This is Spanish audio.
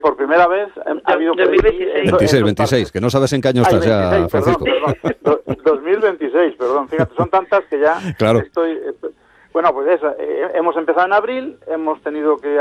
por primera vez ha habido... 26, que no sabes en qué año estás ya, Francisco. Perdón, 2026, perdón. Fíjate, son tantas que ya claro. estoy... Bueno, pues eso, hemos empezado en abril, hemos tenido que